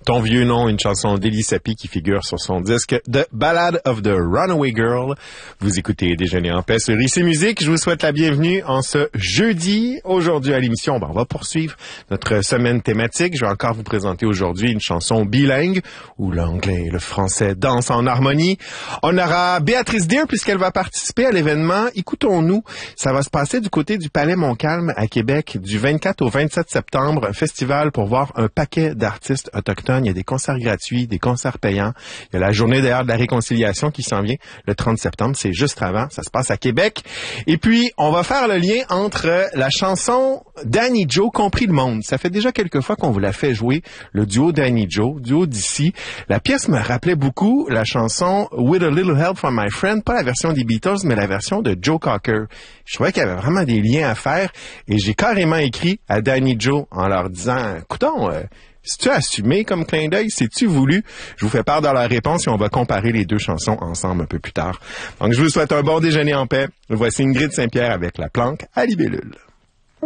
Ton vieux nom, une chanson d'Elie Sapi qui figure sur son disque The Ballad of the Runaway Girl. Vous écoutez Déjeuner en paix sur IC Musique. Je vous souhaite la bienvenue en ce jeudi. Aujourd'hui à l'émission, on va poursuivre notre semaine thématique. Je vais encore vous présenter aujourd'hui une chanson bilingue où l'anglais et le français dansent en harmonie. On aura Béatrice Deer puisqu'elle va participer à l'événement Écoutons-nous. Ça va se passer du côté du Palais Montcalm à Québec du 24 au 27 septembre. Un festival pour voir un paquet d'artistes autochtones. Il y a des concerts gratuits, des concerts payants. Il y a la journée d'ailleurs de la réconciliation qui s'en vient le 30 septembre. C'est juste avant. Ça se passe à Québec. Et puis, on va faire le lien entre la chanson Danny Joe, Compris le monde. Ça fait déjà quelques fois qu'on vous l'a fait jouer, le duo Danny Joe, duo d'ici. La pièce me rappelait beaucoup la chanson With a Little Help from My Friend, pas la version des Beatles, mais la version de Joe Cocker. Je trouvais qu'il y avait vraiment des liens à faire et j'ai carrément écrit à Danny Joe en leur disant, écoutons, c'est-tu assumé comme clin d'œil? C'est-tu voulu? Je vous fais part de la réponse et on va comparer les deux chansons ensemble un peu plus tard. Donc, je vous souhaite un bon déjeuner en paix. Voici Ingrid Saint-Pierre avec La Planque à Libellule.